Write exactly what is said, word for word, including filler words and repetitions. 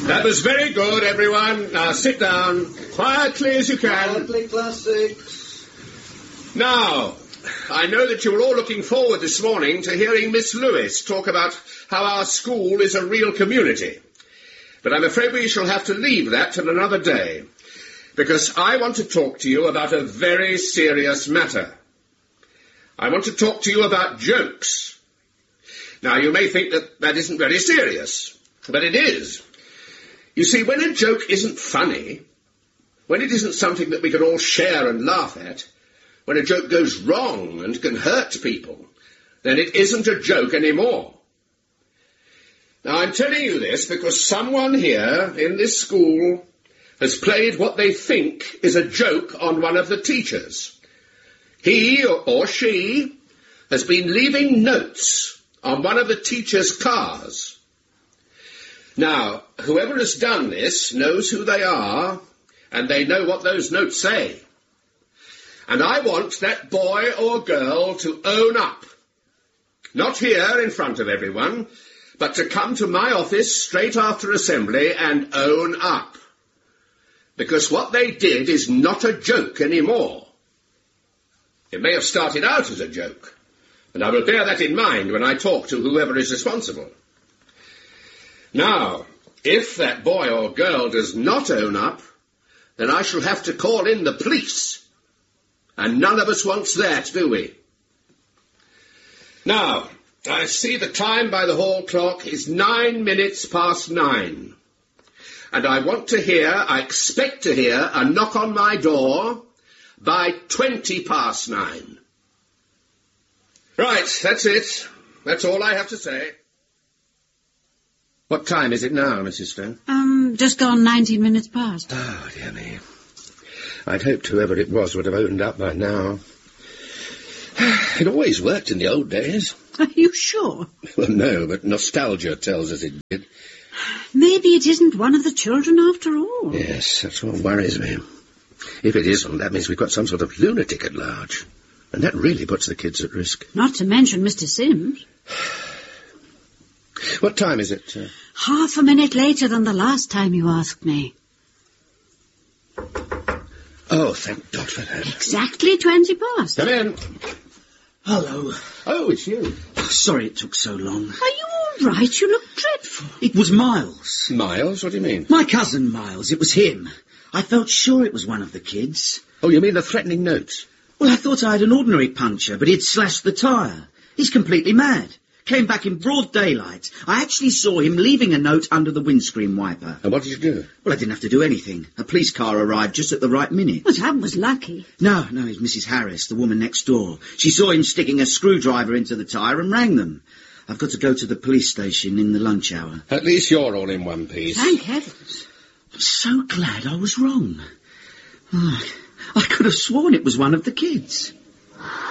That was very good, everyone. Now sit down, quietly as you can. Quietly, class six. Now, I know that you were all looking forward this morning to hearing Miss Lewis talk about how our school is a real community. But I'm afraid we shall have to leave that till another day, because I want to talk to you about a very serious matter. I want to talk to you about jokes. Now, you may think that that isn't very serious, but it is. You see, when a joke isn't funny, when it isn't something that we can all share and laugh at, when a joke goes wrong and can hurt people, then it isn't a joke anymore. Now, I'm telling you this because someone here in this school has played what they think is a joke on one of the teachers. He or she has been leaving notes on one of the teacher's cars. Now, whoever has done this knows who they are, and they know what those notes say. And I want that boy or girl to own up. Not here in front of everyone, but to come to my office straight after assembly and own up. Because what they did is not a joke anymore. It may have started out as a joke, and I will bear that in mind when I talk to whoever is responsible. Now, if that boy or girl does not own up, then I shall have to call in the police. And none of us wants that, do we? Now, I see the time by the hall clock is nine minutes past nine. And I want to hear, I expect to hear, a knock on my door by twenty past nine. Right, that's it. That's all I have to say. What time is it now, Missus Stone? Um, just gone nineteen minutes past. Oh, dear me. I'd hoped whoever it was would have opened up by now. It always worked in the old days. Are you sure? Well, no, but nostalgia tells us it did. Maybe it isn't one of the children after all. Yes, that's what worries me. If it isn't, that means we've got some sort of lunatic at large. And that really puts the kids at risk. Not to mention Mister Sims. What time is it? Uh... Half a minute later than the last time you asked me. Oh, thank God for that. Exactly twenty past. Come in. Hello. Oh, it's you. Oh, sorry it took so long. Are you all right? You look dreadful. It was Miles. Miles? What do you mean? My cousin Miles. It was him. I felt sure it was one of the kids. Oh, you mean the threatening notes? Well, I thought I had an ordinary puncture, but he'd slashed the tyre. He's completely mad. Came back in broad daylight. I actually saw him leaving a note under the windscreen wiper. And what did you do? Well, I didn't have to do anything. A police car arrived just at the right minute. Well, that was lucky. No, no, it was Missus Harris, the woman next door. She saw him sticking a screwdriver into the tyre and rang them. I've got to go to the police station in the lunch hour. At least you're all in one piece. Thank heavens. I'm so glad I was wrong. Oh, I could have sworn it was one of the kids.